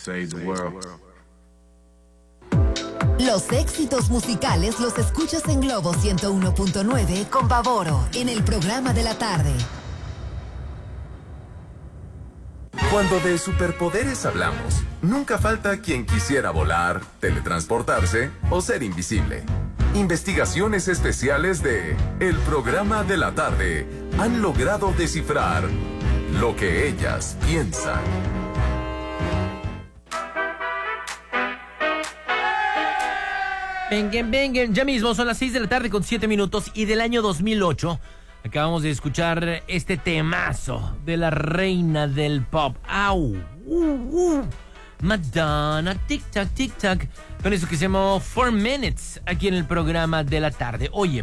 Save the world. Los éxitos musicales los escuchas en Globo 101.9 con Pavoro en el programa de la tarde. Cuando de superpoderes hablamos, nunca falta quien quisiera volar, teletransportarse o ser invisible. Investigaciones especiales de El Programa de la Tarde han logrado descifrar lo que ellas piensan. Vengan, ya mismo son las 6 de la tarde con 7 minutos y del año 2008 acabamos de escuchar este temazo de la reina del pop. ¡Au! Madonna, tic-tac, tic-tac, con eso que se llamó 4 Minutes aquí en el programa de la tarde. Oye,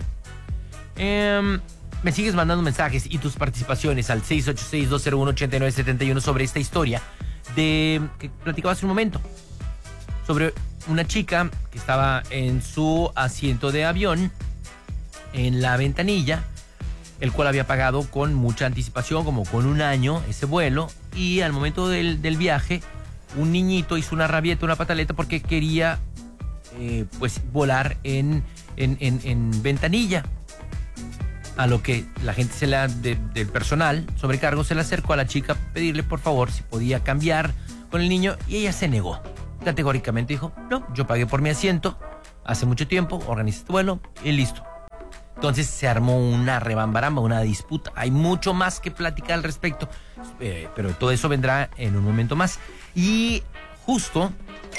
me sigues mandando mensajes y tus participaciones al 686-201-8971 sobre esta historia que platicaba hace un momento, sobre una chica que estaba en su asiento de avión, en la ventanilla, el cual había pagado con mucha anticipación, como con un año, ese vuelo, y al momento del viaje, un niñito hizo una rabieta, una pataleta, porque quería pues volar en ventanilla. A lo que la gente del personal sobrecargo se le acercó a la chica a pedirle por favor si podía cambiar con el niño, y ella se negó. Categóricamente dijo, no, yo pagué por mi asiento hace mucho tiempo, organicé este vuelo y listo. Entonces se armó una rebambaramba, una disputa. Hay mucho más que platicar al respecto, pero todo eso vendrá en un momento más. Y justo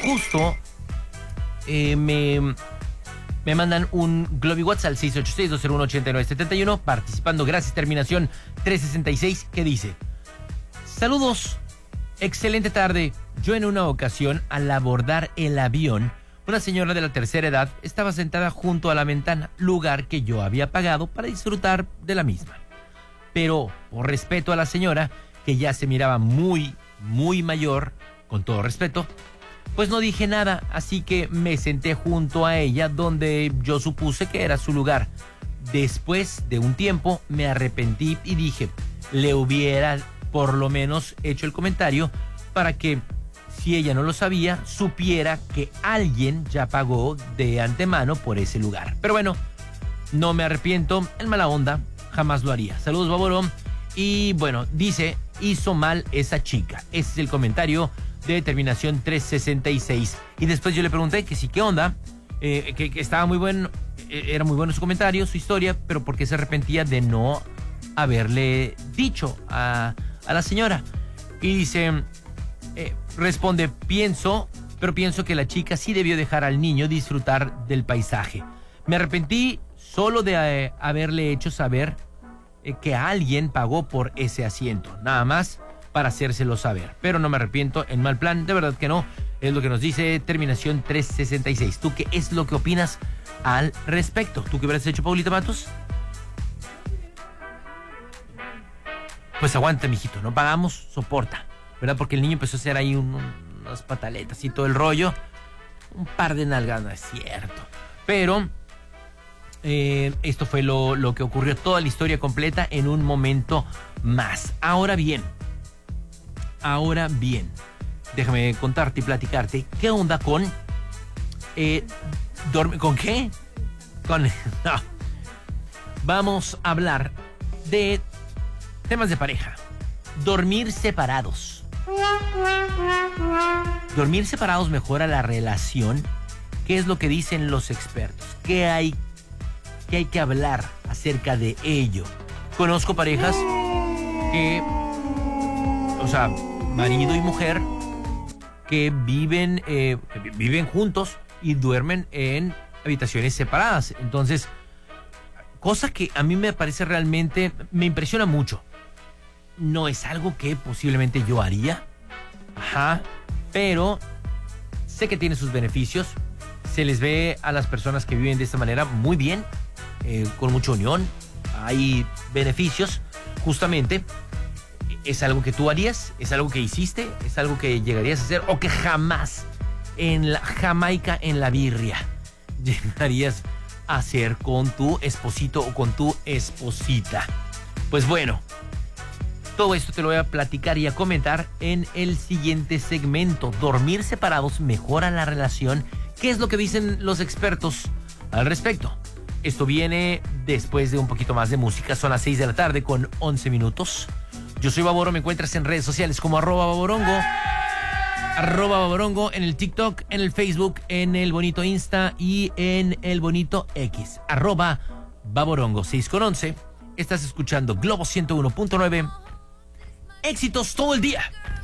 me mandan un Globi WhatsApp al 686-201-8971 participando, gracias, terminación 366, que dice: saludos, excelente tarde. Yo en una ocasión, al abordar el avión, una señora de la tercera edad estaba sentada junto a la ventana, lugar que yo había pagado para disfrutar de la misma. Pero, por respeto a la señora, que ya se miraba muy, muy mayor, con todo respeto, pues no dije nada, así que me senté junto a ella donde yo supuse que era su lugar. Después de un tiempo me arrepentí y dije, le hubiera por lo menos hecho el comentario para que, si ella no lo sabía, supiera que alguien ya pagó de antemano por ese lugar. Pero bueno, no me arrepiento, en mala onda, jamás lo haría. Saludos, Baborón. Y bueno, dice, hizo mal esa chica. Ese es el comentario de terminación 366. Y después yo le pregunté que sí, ¿qué onda? Que estaba muy bueno, era muy bueno su comentario, su historia, pero ¿por qué se arrepentía de no haberle dicho a la señora? Y dice, responde, pienso que la chica sí debió dejar al niño disfrutar del paisaje. Me arrepentí solo de haberle hecho saber que alguien pagó por ese asiento, nada más para hacérselo saber, pero no me arrepiento en mal plan, de verdad que no. Es lo que nos dice terminación 366. ¿Tú qué es lo que opinas al respecto? ¿Tú qué hubieras hecho, Paulita Matos? Pues aguanta, mijito, no pagamos, soporta, ¿verdad? Porque el niño empezó a hacer ahí unas pataletas y todo el rollo. Un par de nalgas, no es cierto. Pero esto fue lo que ocurrió, toda la historia completa en un momento más. Ahora bien, déjame contarte y platicarte qué onda con... ¿Con qué? No. Vamos a hablar de temas de pareja. Dormir separados. ¿Dormir separados mejora la relación? ¿Qué es lo que dicen los expertos? ¿Qué hay que hablar acerca de ello? Conozco parejas que, o sea, marido y mujer, que viven juntos y duermen en habitaciones separadas. Entonces, cosa que a mí me parece realmente, me impresiona mucho. No es algo que posiblemente yo haría, pero sé que tiene sus beneficios. Se les ve a las personas que viven de esta manera muy bien, con mucha unión. Hay beneficios, justamente. ¿Es algo que tú harías? ¿Es algo que hiciste? ¿Es algo que llegarías a hacer? ¿O que jamás, en la Jamaica, en la birria, llegarías a hacer con tu esposito o con tu esposita? Pues bueno, Todo esto te lo voy a platicar y a comentar en el siguiente segmento. ¿Dormir separados mejora la relación? ¿Qué es lo que dicen los expertos al respecto? Esto viene después de un poquito más de música. Son las 6 de la tarde con 11 minutos. Yo soy Baboro, me encuentras en redes sociales como @Baborongo. @Baborongo en el TikTok, en el Facebook, en el bonito Insta y en el bonito X. @Baborongo 6 con 11. Estás escuchando Globo 101.9. Éxitos todo el día.